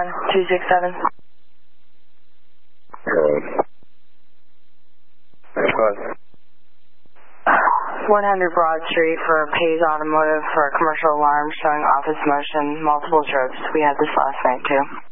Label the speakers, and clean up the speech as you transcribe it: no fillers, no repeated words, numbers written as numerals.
Speaker 1: 267.
Speaker 2: Go ahead.
Speaker 1: 100 Broad Street for Pays Automotive for a commercial alarm showing office motion, multiple trips. We had this last night too.